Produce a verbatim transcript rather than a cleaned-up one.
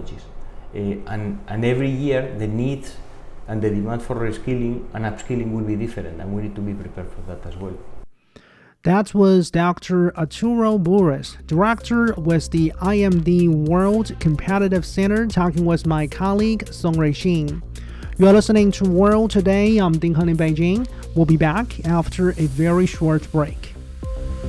technologies. Uh, and, and every year the needs and the demand for reskilling and upskilling will be different, and we need to be prepared for that as well. That was Doctor Arturo Burris, director with the I M D World Competitive Center, talking with my colleague Song Ruixin. You are listening to World Today. I'm Ding Heng in Beijing. We'll be back after a very short break.